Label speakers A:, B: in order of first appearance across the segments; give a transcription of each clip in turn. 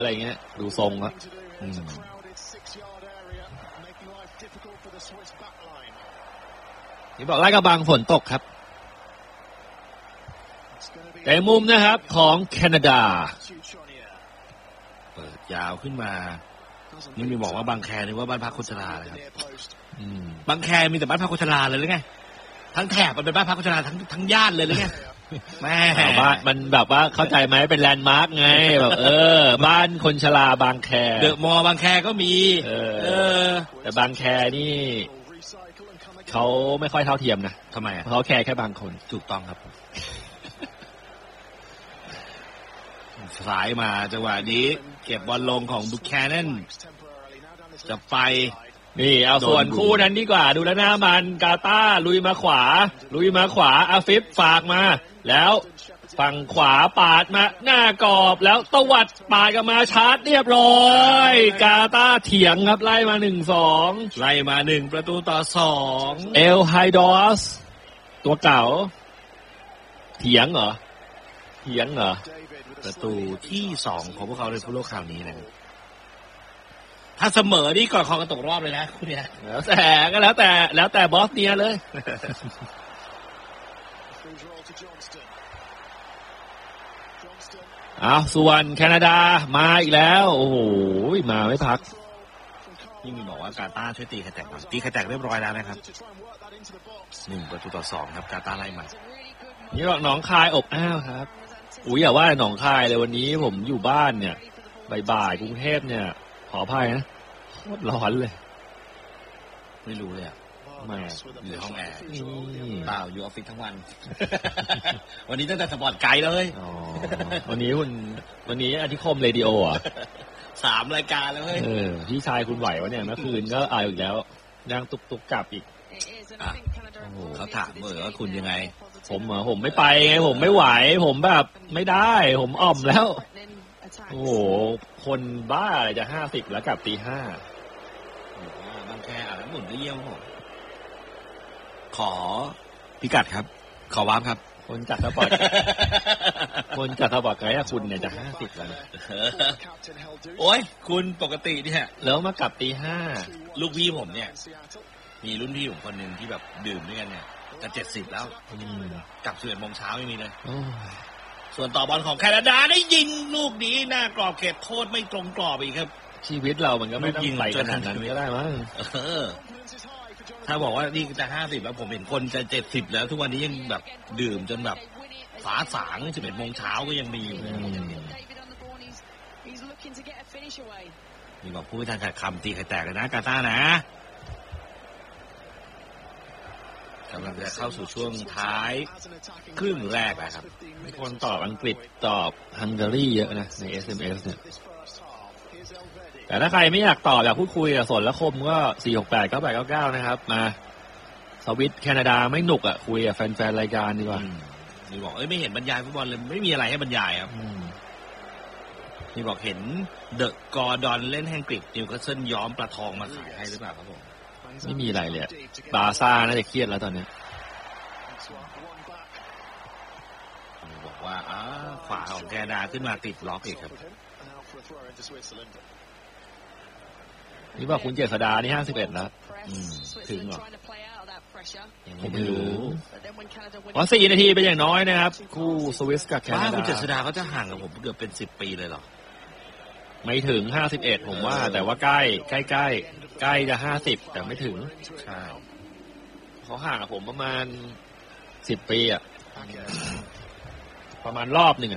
A: อะไรเงี้ยดูทรงอะนี่บอกไล่กระบังฝนตกครับแต่มุมนะครับของแคนาดาเปิดยาวขึ้นมานี่มีบอกว่าบางแคนี่ว่าบ้านพักคนชราเลยครับบางแคมีแต่บ้านพักคนชราเลยหรือไงทั้งแถบมันเป็นบ้านพักคนชราทั้งย่านเลยหรือไงแม่บ้านมันแบบว่าเข้าใจไหมเป็นแลนด์มาร์กไงแบบบ้านคนชราบางแคเดอะมอลล์บางแคก็มีแต่บางแคนี่เขาไม่ค่อยเท่าเทียมนะทำไมเขาแค่บางคนถูกต้องครับสายมาจังหวะนี้เก็บบอลลงของบุคแคนนจะไปนี่เอาส่วนคู่นั้นดีกว่าดูแล้วหน้ามันกาตาลุยมาขวาอาฟิฟฝากมาแล้วฝั่งขวาปาดมาหน้ากรอบแล้วตวัดปาดกันมาชาร์จเรียบร้อยกาตาเถียงครับไล่มา 1-2 ไล่มา1-2เอลไฮดอสตัวเก่าเถียงเหรอประตูที่2ของพวกเขาในฟุตบอลคราวนี้นะครับถ้าเสมอนี่ก่อนคองกันตกรอบเลยนะคุณเนี่ยแล้วแต่บอสเนียเลยส่วนแคนาดามาอีกแล้วโอ้โหมาไม่พักนี่มีบอกว่ากาตาร์ช่วยตีไข่แตกเรียบร้อยแล้วนะครับ1-2ครับกาตาร์ไล่มานี่หรอกหนองคายอบอ้าวครับอย่าว่าหนองคายเลยวันนี้ผมอยู่บ้านเนี่ยบ่ายกรุงเทพเนี่ยขออภัยนะโคตรร้อนเลยไม่รู้เลยมาอยู่ห้องแอร์เปล่าอยู่ออฟฟิศทั้งวัน วันนี้ตั้งแต่สปอร์ตไกด์เลยวันนี้อาทิคมเรดิโอ3 รายการแล้วเฮ้ยพี่ชายคุณไหววะเนี่ยเมื่อคืนก็เอาอีกแล้วนั่งตุกกลับอีกเขาถามว่าคุณยังไงผมไม่ไปไงผมไม่ไหวผมแบบไม่ได้ผมอ่อมแล้วโอ้โหคนบ้าอะไรจะ50แล้วกลับตี 5บางแคหมุนได้เยี่ยมขอพิกัดครับขอวาร์ปครับคนจัดสปอร์ตไกด์คุณเนี่ยจะ50แล้วโอ้ยคุณปกติเนี่ยแล้วมากลับตี 5ลูกพี่ผมเนี่ยมีรุ่นพี่ผมคนนึงที่แบบดื่มด้วยกันเนี่ยจะ70แล้วกลับ11 โมงเช้าไม่มีเลยส่วนต่อบอลของแคนาดาได้ยิงลูกนี้หน้ากรอบเขตโทษไม่ตรงกรอบอีกครับชีวิตเรามันก็ไม่ต้องไหลขนาดนั้นก็ได้มั้งถ้าบอกว่านี่จะ50แล้วผมเห็นคนจะ70แล้วทุกวันนี้ยังแบบดื่มจนแบบฝาสาง11 โมงเช้าก็ยังมีอยู่นี่บอกพูดไม่ทันขาดคำตีไข่แตกเลยนะกาตาร์นะกำลังจะเข้าสู่ช่วงท้ายครึ่งแรกแล้วครับมีคนตอบอังกฤษตอบฮังการีเยอะนะใน SMS เนี่ยแต่ถ้าใครไม่อยากตอบอยากพูดคุยกับสนและคมก็4689899นะครับมาสวิตแคนาดาไม่หนุกคุยกับแฟนๆรายการดีกว่านี่บอกไม่เห็นบรรยายฟุตบอลเลยไม่มีอะไรให้บรรยายครับนี่บอกเห็นเดอะกอร์ดอนเล่นแฮงกฤษนิวคาสเซิลย้อมปลาทองมาขายให้หรือเปล่าครับผมไม่มีอะไรเลยบาซ่าน่าจะเครียดแล้วตอนนี้บอกว่าขวาของแคนาดาขึ้นมาติดล็อกอีกครับนี่บอกคุณเจษฎานี่51แล้วถึงหรอผมไม่รู้4 นาทีเป็นอย่างน้อยนะครับคู่สวิสกับแคนาดาคุณเจษฎาเขาจะห่างกับผมเกือบเป็น10 ปีเลยเหรอไม่ถึง51ผมว่าแต่ว่าใกล้จะ50แต่ไม่ถึงใช่เขาห่างกับผมประมาณ10 ปีประมาณรอบหนึ่ง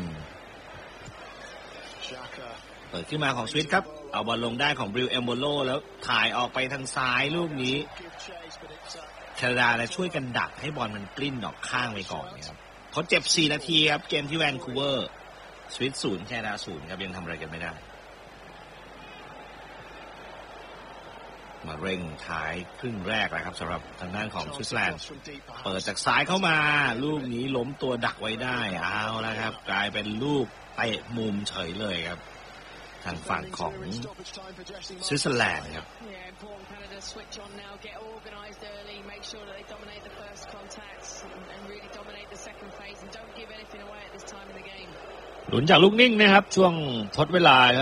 A: เปิดขึ้นมาของสวิสครับเอาบอลลงได้ของบริลเอมโบโลแล้วถ่ายออกไปทางซ้ายลูกนี้แคนาดาช่วยกันดักให้บอลมันกลิ้นออกข้างไปก่อนนะครับเขาเจ็บ4 นาทีครับเกมที่แวนคูเวอร์สวิส0แคนาดา0ครับยังทำอะไรกันไม่ได้มาเร่งท้ายครึ่งแรกแล้วครับสำหรับทางด้านของสวิตเซอร์แลนด์เปิดจากซ้ายเข้ามาลูกนี้ล้มตัวดักไว้ได้เอาแล้วครับกลายเป็นลูกเตะมุมเฉยเลยครับทางฝั่งของสวิตเซอร์แลนด์ครับหลุนจากลูกนิ่งนะครับช่วงทดเวลา